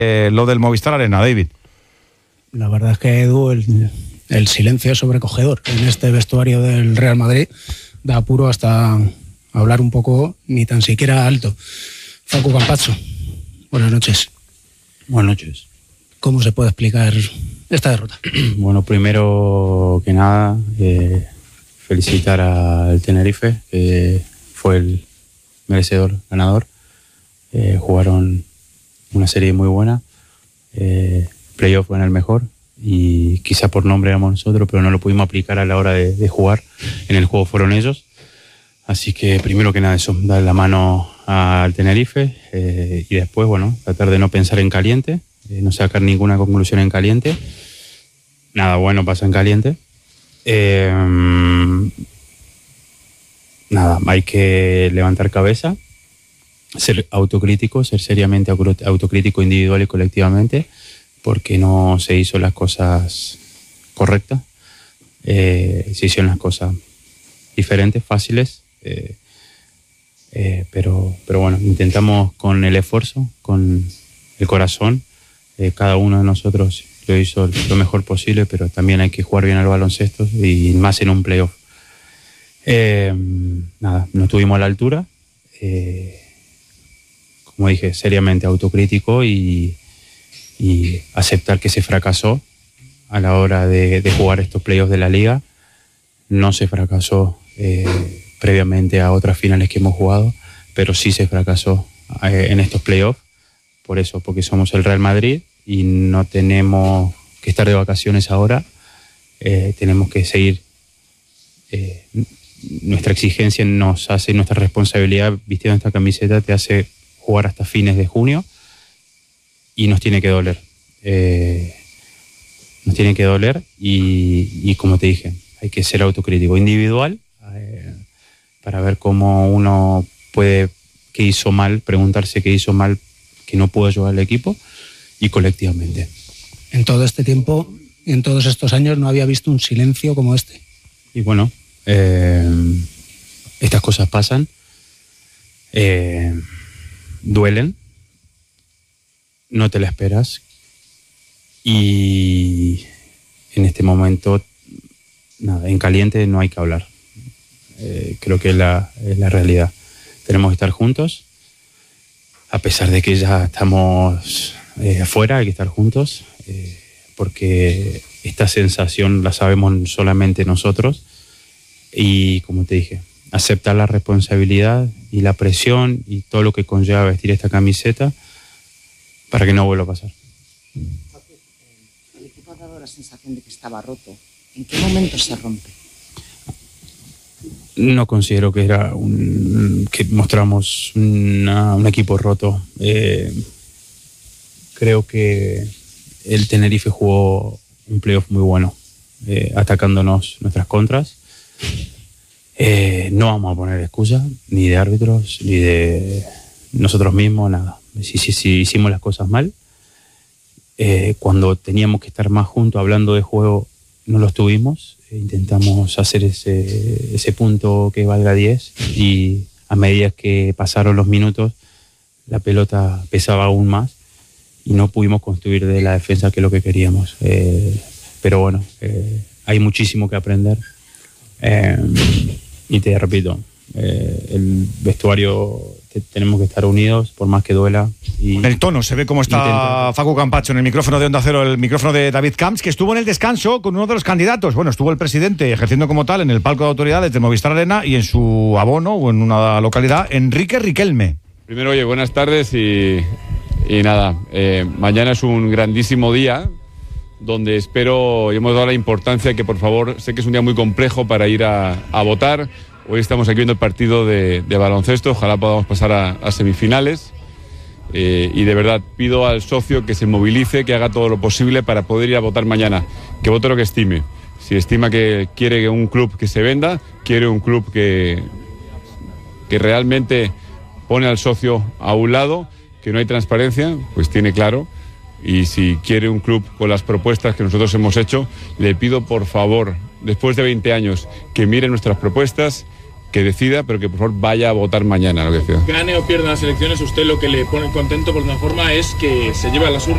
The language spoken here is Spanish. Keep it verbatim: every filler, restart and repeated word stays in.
eh, lo del Movistar Arena, David. La verdad es que, Edu, el, el silencio es sobrecogedor. En este vestuario del Real Madrid da apuro hasta hablar un poco, ni tan siquiera alto. Facu Campazzo, buenas noches. Buenas noches. ¿Cómo se puede explicar esta derrota? Bueno, primero que nada, eh, felicitar al Tenerife, que fue el merecedor ganador. Eh, jugaron una serie muy buena. Eh, playoff fue en el mejor y quizá por nombre éramos nosotros, pero no lo pudimos aplicar a la hora de, de jugar. En el juego fueron ellos. Así que primero que nada eso, dar la mano al Tenerife eh, y después, bueno, tratar de no pensar en caliente, eh, no sacar ninguna conclusión en caliente. Nada bueno pasa en caliente. Eh, nada, hay que levantar cabeza, ser autocrítico, ser seriamente autocrítico individual y colectivamente, porque no se hizo las cosas correctas, eh, se hicieron las cosas diferentes, fáciles, eh, eh, pero, pero bueno, intentamos con el esfuerzo, con el corazón, eh, cada uno de nosotros lo hizo lo mejor posible, pero también hay que jugar bien al baloncesto y más en un playoff. Eh, nada, no estuvimos a la altura, eh, como dije, seriamente autocrítico y y aceptar que se fracasó a la hora de, de jugar estos playoffs de la liga. No se fracasó eh, previamente a otras finales que hemos jugado, pero sí se fracasó eh, en estos playoffs, por eso, porque somos el Real Madrid y no tenemos que estar de vacaciones ahora, eh, tenemos que seguir. Eh, nuestra exigencia nos hace, nuestra responsabilidad vistiendo esta camiseta te hace jugar hasta fines de junio. Y nos tiene que doler, eh, nos tiene que doler y, y como te dije, hay que ser autocrítico individual eh, para ver cómo uno puede, qué hizo mal, preguntarse qué hizo mal, que no pudo ayudar al equipo y colectivamente. En todo este tiempo, en todos estos años, no había visto un silencio como este. Y bueno, eh, estas cosas pasan, eh, duelen. No te la esperas y en este momento, nada, en caliente no hay que hablar. Eh, creo que es la, es la realidad. Tenemos que estar juntos, a pesar de que ya estamos eh, afuera, hay que estar juntos, eh, porque esta sensación la sabemos solamente nosotros y, como te dije, aceptar la responsabilidad y la presión y todo lo que conlleva vestir esta camiseta para que no vuelva a pasar. El equipo ha dado la sensación de que estaba roto. ¿En qué momento se rompe? No considero que era un, que mostramos una, un equipo roto. Eh, creo que el Tenerife jugó un playoff muy bueno, eh, atacándonos nuestras contras. Eh, no vamos a poner excusas, ni de árbitros, ni de nosotros mismos, nada. Si, si, si hicimos las cosas mal, eh, cuando teníamos que estar más juntos hablando de juego, no lo estuvimos. Eh, intentamos hacer ese, ese punto que valga diez y a medida que pasaron los minutos, la pelota pesaba aún más y no pudimos construir de la defensa que es lo que queríamos. Eh, pero bueno, eh, hay muchísimo que aprender. Eh, y te repito, eh, el vestuario te, tenemos que estar unidos por más que duela. Y en el tono se ve cómo está intenta. Facu Campazzo en el micrófono de Onda Cero, el micrófono de David Camps, que estuvo en el descanso con uno de los candidatos. Bueno, estuvo el presidente ejerciendo como tal en el palco de autoridades de Movistar Arena y en su abono o en una localidad, Enrique Riquelme. Primero, oye, buenas tardes y, y nada, eh, mañana es un grandísimo día donde espero y hemos dado la importancia que, por favor, sé que es un día muy complejo para ir a, a votar. Hoy estamos aquí viendo el partido de, de baloncesto, ojalá podamos pasar a, a semifinales. Eh, y de verdad pido al socio que se movilice, que haga todo lo posible para poder ir a votar mañana, que vote lo que estime. Si estima que quiere un club que se venda, quiere un club que, que realmente pone al socio a un lado, que no hay transparencia, pues tiene claro. Y si quiere un club con las propuestas que nosotros hemos hecho, le pido por favor, después de veinte años, que mire nuestras propuestas, que decida, pero que por favor vaya a votar mañana, lo que decida. Gane o pierda las elecciones, usted lo que le pone contento por una forma es que se lleve a las urnas